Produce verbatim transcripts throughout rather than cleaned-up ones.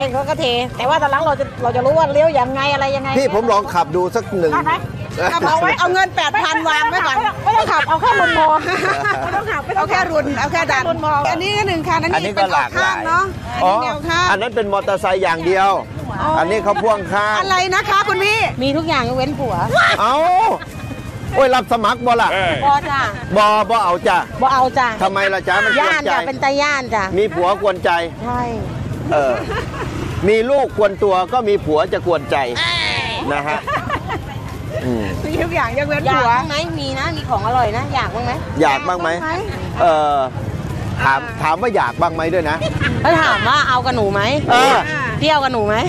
เขาก็เทแต่ว่าตอนหลังเราจะเราจะรู้ว่าเลี้ยวยังไงอะไรยังไงพี่ผมลองขับดูสักหนึ่งเอาไว้เอาเงินแปดพันวางไว้ก่อนไม่ต้องขับเอาแค่รุนมอไม่ต้องขับเอาแค่รุนเอาแค่ดันอันนี้ก็หนึ่งคันอันอันนี้นี้ก็เป็นหออลาก กหข้าลาง ยเนาะอันนี้แนวข้างอันนั้นเป็นมอเตอร์ไซค์อย่างเดียว อันนี้เขาพ่วงข้างอะไรนะคะคุณพี่มีทุกอย่างยกเว้นผัวเอาโอ้ยรับสมัครบ่ล่ะบอจ้าบ่บ่เอาจ้ะบอเอาจ้าทำไมล่ะจ๊ะมันกวย่านนใจจ้ะเป็นตาย่านจ้ะมีผัวกวนใจใช่เออ มีลูกกวนตัวก็มีผัวจะกวนใจนะฮะอืมมีทุกอย่างยกเว้นอยากผัวบ้างไหมมีนะมีของอร่อยนะอยากบ้างไหมอยากบ้างไหมเออถามถามว่าอยากบ้างไหมด้วยนะแล้วถามว่าเอากับหนูไหมเออเที่ยวกับหนูไหม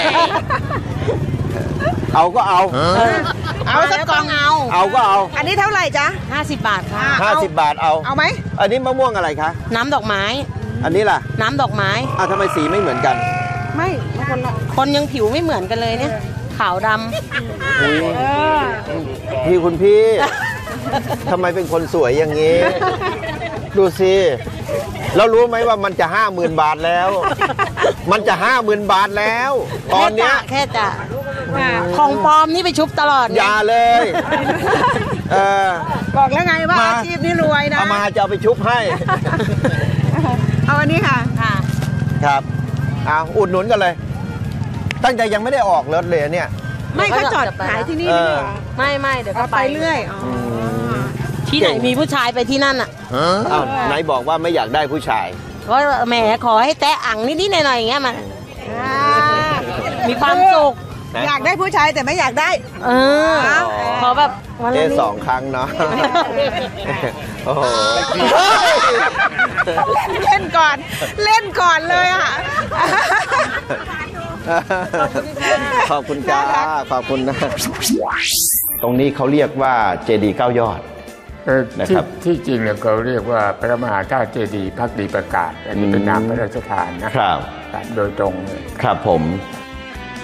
เอาก็เอาเอาสักกล่องเอาเอาก็เอาอันนี้เท่าไหร่จ๊ะห้าสิบบาทค่ะห้าสิบบาทเอาเอาไหมอันนี้มะม่วงอะไรคะน้ำดอกไม้อันนี้ล่ะน้ำดอกไม้อ่ะทำไมสีไม่เหมือนกันไม่ไม่คนละคนยังผิวไม่เหมือนกันเลยเนี่ยขาวดอุ๊ยเออพี่คุณพี่ ทำไมเป็นคนสวยอย่างนี้ ดูสิแล้วรู้ไหมว่ามันจะห้าหมื่นบาทแล้ว มันจะห้าหมื่นบาทแล้วำตอนเนี้ยแค่จะของปลอมนี่ไปชุบตลอดอย่าเลย เออบอกแล้วไงว่ามาอาชีพนี้รวยนะเอามาจะเอาไปชุบให้เอาอันนี้ค่ะค่ะครับเอาอุดหนุนกันเลย ตั้งใจยังไม่ได้ออกรถเลยเนี่ยไม่เขาจอดขายที่นี่เอนี่อเหรอไม่ไม่เดี๋ยวก็เอาไปเรื่อยอ๋อที่ไหนมีผู้ชายไปที่นั่นอ่ะอ้าวไหนบอกว่าไม่อยากได้ผู้ชายก็แหมขอให้แตะอ่างนิดๆหน่อยๆอย่างเงี้ยมันอ่ามีความสุขอยากได้ผู้ชายแต่ไม่อยากได้เออขอแบบวันเทละสนิดสองครั้งเนาะ โอ้โหเล่นก่อน เล่นก่อนเลยอ่ะขอบคุณจ้า ขอบคุณนะ ตรงนี้เขาเรียกว่าเจดีย์เก้ายอดเออนะที่ครับที่จริงเนี่ยเขาเรียกว่าพระมหาธาตุเจดีย์พักดีประกาศ อันนี้เป็นนามพระราชทานนะครับ โดยตรงเลยครับผม